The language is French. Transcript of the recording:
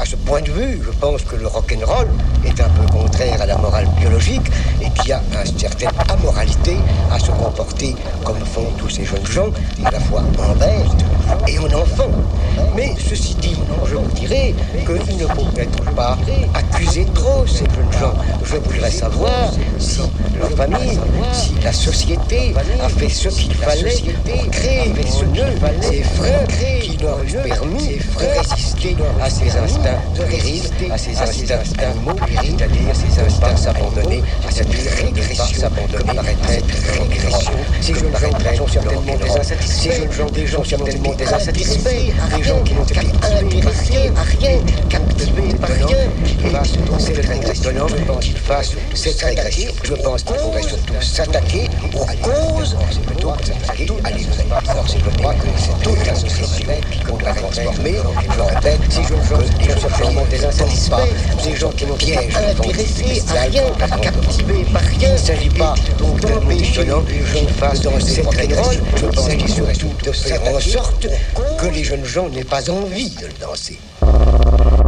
ce point de vue, je pense que le rock'n'roll est un peu contraire à la morale biologique et qu'il y a une certaine amoralité à se comporter comme font tous ces jeunes gens, à la fois en bête et en enfant. Mais ceci dit, je vous dirais qu'il ne faut peut-être pas accuser trop ces jeunes gens. Je voudrais savoir si leur famille, si la société a fait ce qu'il fallait pour créer ce nœud, ces freins qui leur ont permis de résister à ces instincts puérils, à ces instincts animaux, c'est-à-dire ces instincts s'abandonner à cette régression que paraîtrait cette régression. Ces jeunes gens sont certainement des insatisfaits, ces jeunes gens, des gens certainement des insatisfaits, des gens qui n'ont été intéressés à rien, captivés par rien. Et c'est très étonnant qu'ils fassent cette régression. Je pense qu'il faudrait surtout s'attaquer aux causes plutôt que s'attaquer à l'effet. Alors c'est je crois que c'est toute la société qui compte la transformer. Je répète, ces jeunes gens sont certainement des insatisfaits, ces gens qui n'ont été intéressés à rien, captivés par rien. Il ne s'agit pas donc d'empêcher les jeunes fassent dans cette régression. Il s'agit surtout de faire en sorte que les jeunes gens n'aient pas envie de le danser.